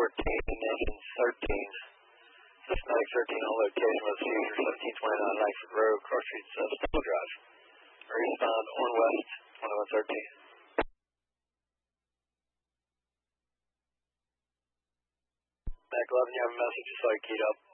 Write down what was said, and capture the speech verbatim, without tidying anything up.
fourteen, Nations thirteen. Systematic thirteen on location with Caesar seventeen twenty-nine Langford Road, Cross Street, uh, Steel Drive. Respond on west, twenty-one thirteen. Mac eleven, you have a message, just like keyed up.